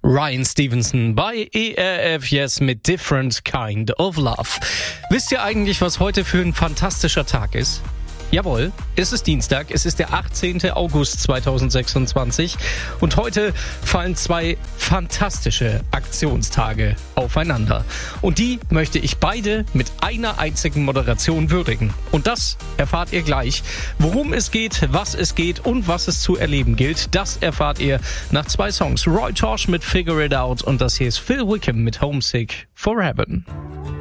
Ryan Stevenson bei ERF Yes mit Different Kind of Love. Wisst ihr eigentlich, was heute für ein fantastischer Tag ist? Jawohl, es ist Dienstag, es ist der 18. August 2026 und heute fallen zwei fantastische Aktionstage aufeinander. Und die möchte ich beide mit einer einzigen Moderation würdigen. Und das erfahrt ihr gleich. Worum es geht, was es geht und was es zu erleben gilt, das erfahrt ihr nach zwei Songs. Roy Tosh mit Figure It Out und das hier ist Phil Wickham mit Homesick for Heaven.